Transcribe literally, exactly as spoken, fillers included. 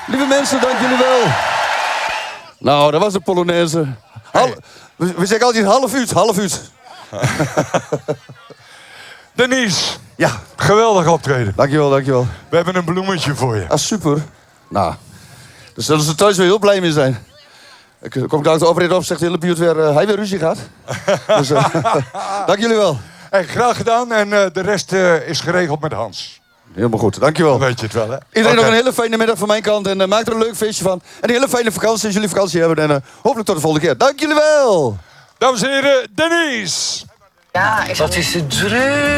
Lieve mensen, dank jullie wel. Nou, dat was de Polonaise. Hal- Hey. we, we zeggen altijd half uur, half uur. Denise, Ja, geweldig optreden. dankjewel, dankjewel. We hebben een bloemetje voor je. Ah, super. Nou, daar zullen ze thuis weer heel blij mee zijn. Ik eh, kom daar de operator op, zegt de hele buurt weer, uh, hij weer ruzie gehad. Dus, uh, dank jullie wel. Hey, graag gedaan en uh, de rest uh, is geregeld met Hans. Helemaal goed, dankjewel. Dan weet je het wel, hè? Iedereen Oké. nog een hele fijne middag van mijn kant. En uh, maak er een leuk feestje van. En een hele fijne vakantie als jullie vakantie hebben. En uh, hopelijk tot de volgende keer. Dank jullie wel. Dames en heren, Denise! Ja, is Wat is het druk.